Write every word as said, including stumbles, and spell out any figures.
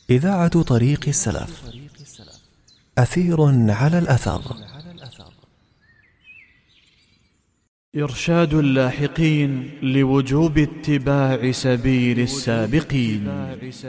إذاعة طريق السلف. أثير على الأثر. إرشاد اللاحقين لوجوب اتباع سبيل السابقين.